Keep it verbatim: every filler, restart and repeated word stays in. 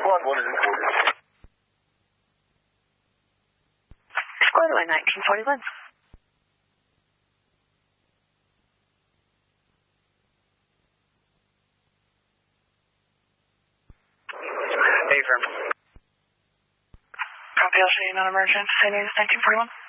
Squad one is in quarters. Squad one, nineteen forty-one. Affirm. Copy, L C, non-emergent. Same name as nineteen forty-one.